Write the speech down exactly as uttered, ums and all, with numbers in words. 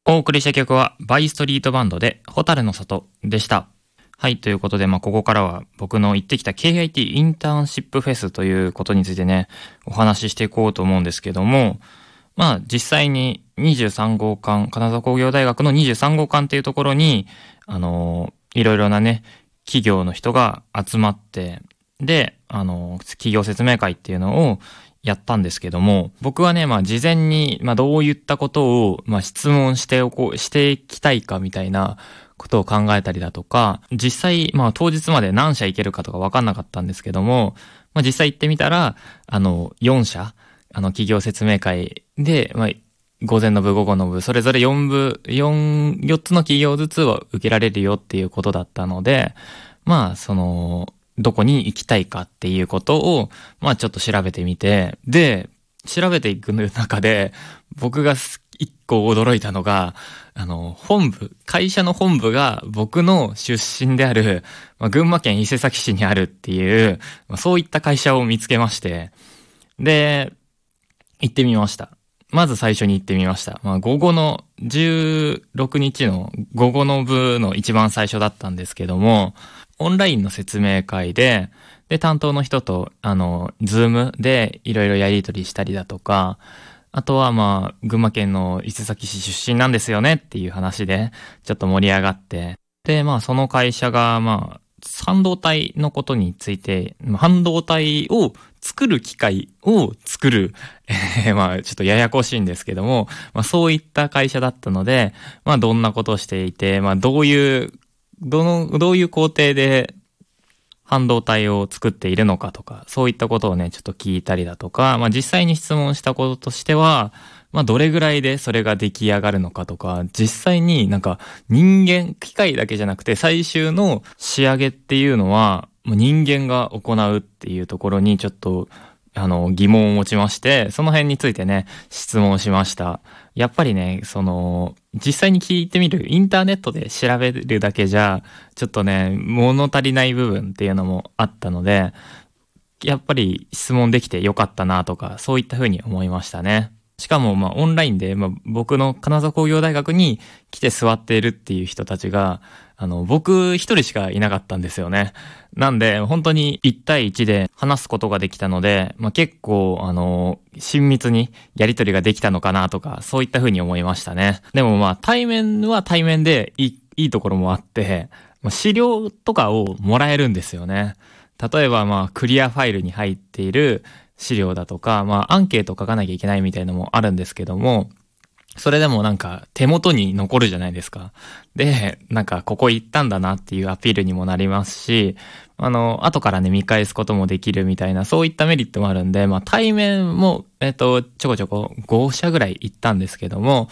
お送りした曲はバイストリートバンドでホタルの里でした。はい、ということで、まあ、ここからは僕の行ってきた ケーアイティー インターンシップフェスということについてね、お話ししていこうと思うんですけども、まあ、実際ににじゅうさん号館、金沢工業大学のにじゅうさん号館っていうところに、あのー、いろいろなね、企業の人が集まって、で、あのー、企業説明会っていうのをやったんですけども、僕はね、まあ事前に、まあどういったことを、まあ質問しておこう、していきたいかみたいなことを考えたりだとか、実際、まあ当日まで何社行けるかとか分かんなかったんですけども、まあ実際行ってみたら、あの、よん社、あの企業説明会で、まあ午前の部、午後の部、それぞれよん部、よん、よっつの企業ずつは受けられるよっていうことだったので、まあその、どこに行きたいかっていうことを、まあちょっと調べてみて、で、調べていく中で、僕が一個驚いたのが、あの、本部、会社の本部が僕の出身である、まあ、群馬県伊勢崎市にあるっていう、まあ、そういった会社を見つけまして、で、行ってみました。まず最初に行ってみました。まあ午後のじゅうろくにちの午後の部の一番最初だったんですけども、オンラインの説明会で、で、担当の人と、あの、ズームでいろいろやり取りしたりだとか、あとはまあ、群馬県の伊勢崎市出身なんですよねっていう話で、ちょっと盛り上がって、で、まあ、その会社が、まあ、半導体のことについて、半導体を作る機械を作る、えー、まあ、ちょっとややこしいんですけども、まあ、そういった会社だったので、まあ、どんなことをしていて、まあ、どういうどの、どういう工程で半導体を作っているのかとか、そういったことをね、ちょっと聞いたりだとか、まあ実際に質問したこととしては、まあどれぐらいでそれが出来上がるのかとか、実際になんか人間、機械だけじゃなくて最終の仕上げっていうのは、人間が行うっていうところにちょっと、あの、疑問を持ちまして、その辺についてね、質問しました。やっぱりね、その、実際に聞いてみる、インターネットで調べるだけじゃ、ちょっとね、物足りない部分っていうのもあったので、やっぱり質問できてよかったなとか、そういったふうに思いましたね。しかも、まあ、オンラインで、まあ、僕の金沢工業大学に来て座っているっていう人たちが、あの、僕一人しかいなかったんですよね。なんで、本当に一対一で話すことができたので、まあ、結構、あの、親密にやり取りができたのかなとか、そういったふうに思いましたね。でもまあ、対面は対面でいい、いいところもあって、まあ、資料とかをもらえるんですよね。例えば、まあ、クリアファイルに入っている資料だとか、まあ、アンケート書かなきゃいけないみたいなのもあるんですけども、それでもなんか手元に残るじゃないですか。で、なんかここ行ったんだなっていうアピールにもなりますし、あの、後からね、見返すこともできるみたいな、そういったメリットもあるんで、まあ対面も、えっと、ちょこちょこご社ぐらい行ったんですけども、